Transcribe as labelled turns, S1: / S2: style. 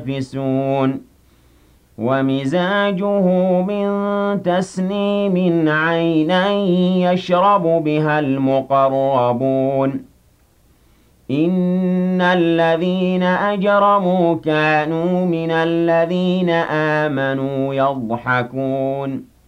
S1: يَنْفِسُونَ وَمِزَاجُهُ مِن تَسْنِيمٍ عَيْنًا يَشْرَبُ بِهَا الْمُقَرَّبُونَ إِنَّ الَّذِينَ أَجْرَمُوا كَانُوا مِنَ الَّذِينَ آمَنُوا يَضْحَكُونَ